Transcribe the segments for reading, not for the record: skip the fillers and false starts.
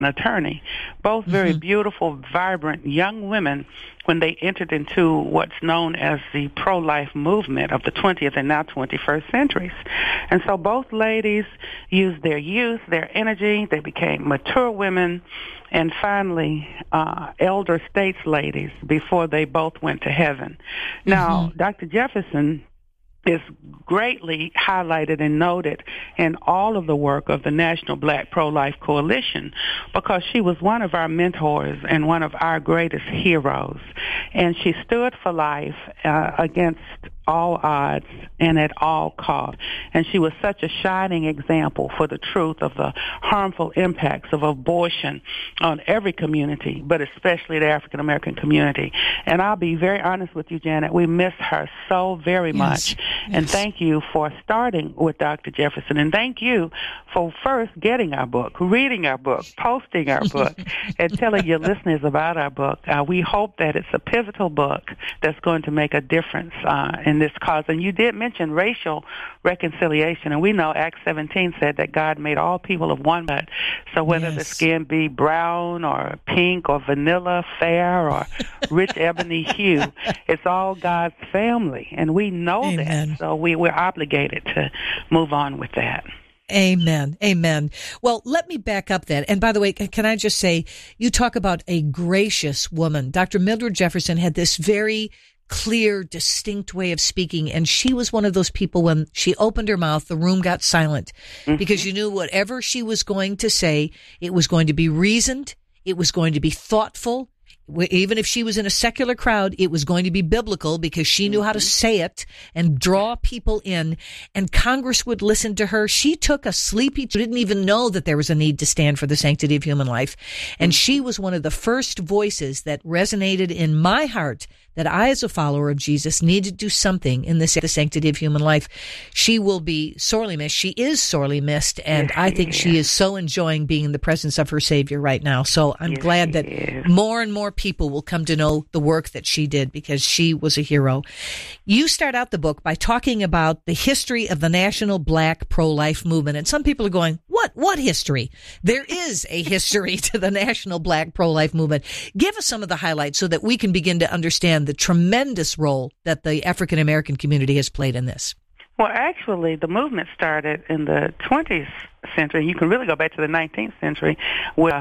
attorney, both very beautiful, vibrant young women when they entered into what's known as the pro-life movement of the 20th and now 21st centuries. And so both ladies used their youth, their energy. They became mature women and finally elder states ladies before they both went to heaven. Now, Dr. Jefferson is greatly highlighted and noted in all of the work of the National Black Pro-Life Coalition because she was one of our mentors and one of our greatest heroes. And she stood for life against all odds and at all costs. And she was such a shining example for the truth of the harmful impacts of abortion on every community, but especially the African-American community. And I'll be very honest with you, Janet, we miss her so very much. And thank you for starting with Dr. Jefferson. And thank you for first getting our book, reading our book, posting our book, and telling your listeners about our book. We hope that it's a pivotal book that's going to make a difference in this cause. And you did mention racial reconciliation, and we know Acts 17 said that God made all people of one blood. So whether the skin be brown or pink or vanilla, fair or rich ebony hue, it's all God's family, and we know that. So we're obligated to move on with that. Amen. Amen. Well, let me back up then. And by the way, can I just say, you talk about a gracious woman. Dr. Mildred Jefferson had this very clear, distinct way of speaking. And she was one of those people when she opened her mouth, the room got silent because you knew whatever she was going to say, it was going to be reasoned. It was going to be thoughtful. Even if she was in a secular crowd, it was going to be biblical because she knew how to say it and draw people in. And Congress would listen to her. She took a sleepy, didn't even know that there was a need to stand for the sanctity of human life. And she was one of the first voices that resonated in my heart that I, as a follower of Jesus, need to do something in the sanctity of human life. She will be sorely missed. She is sorely missed, and I think she is so enjoying being in the presence of her Savior right now. So I'm glad that more and more people will come to know the work that she did because she was a hero. You start out the book by talking about the history of the National Black Pro-Life Movement, and some people are going, What history? There is a history to the National Black Pro-Life Movement. Give us some of the highlights so that we can begin to understand the tremendous role that the African American community has played in this. Well, actually, the movement started in the 20th century. You can really go back to the 19th century with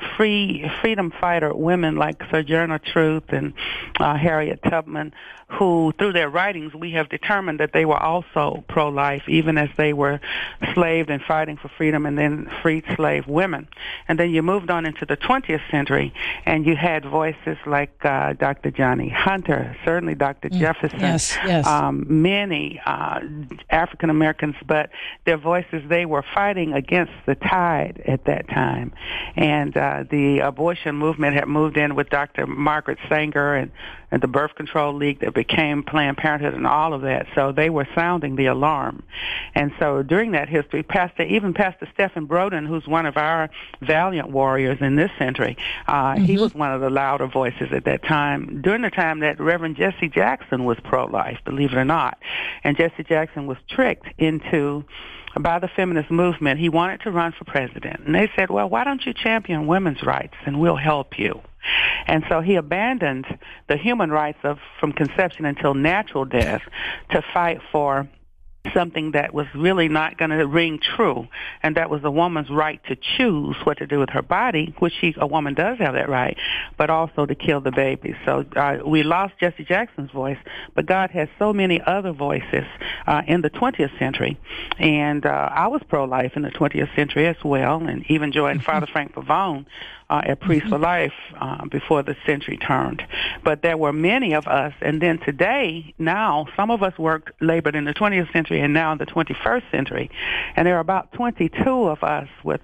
freedom fighter women like Sojourner Truth and Harriet Tubman, who, through their writings, we have determined that they were also pro-life, even as they were slaved and fighting for freedom and then freed slave women. And then you moved on into the 20th century, and you had voices like Dr. Johnny Hunter, certainly Dr. Jefferson, many African Americans, but their voices, they were fighting against the tide at that time. And the abortion movement had moved in with Dr. Margaret Sanger and the Birth Control League that became Planned Parenthood and all of that. So they were sounding the alarm. And so during that history, Pastor Stephen Broden, who's one of our valiant warriors in this century, he was one of the louder voices at that time, during the time that Reverend Jesse Jackson was pro-life, believe it or not. And Jesse Jackson was tricked into by the feminist movement. He wanted to run for president. And they said, well, why don't you champion women's rights and we'll help you? And so he abandoned the human rights of from conception until natural death to fight for something that was really not going to ring true, and that was a woman's right to choose what to do with her body, which a woman does have that right, but also to kill the baby. So we lost Jesse Jackson's voice, but God has so many other voices in the 20th century, and I was pro-life in the 20th century as well, and even joined Father Frank Pavone at Priest for Life before the century turned. But there were many of us, and then today, now, some of us labored in the 20th century and now in the 21st century, and there are about 22 of us with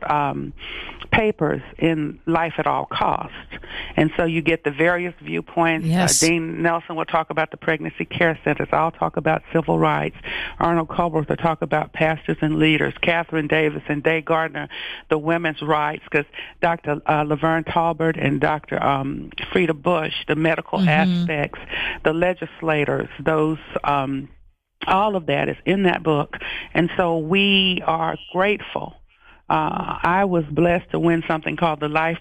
papers in Life at All Costs. And so you get the various viewpoints. Dean Nelson will talk about the pregnancy care centers. I'll talk about civil rights. Arnold Culberth will talk about pastors and leaders. Catherine Davis and Day Gardner, the women's rights, because Dr. Laverne Talbert and Dr. Frida Bush, the medical aspects, the legislators, those all of that is in that book. And so we are grateful I was blessed to win something called the Life